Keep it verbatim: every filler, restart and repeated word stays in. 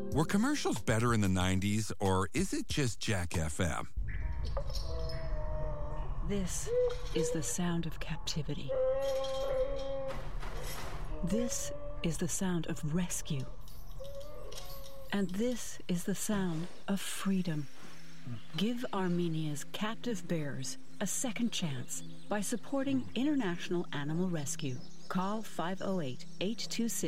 Were commercials better in the nineties, or is it just Jack F M? This is the sound of captivity. This is the sound of rescue. And this is the sound of freedom. Give Armenia's captive bears a second chance by supporting International Animal Rescue. Call five oh eight, eight two six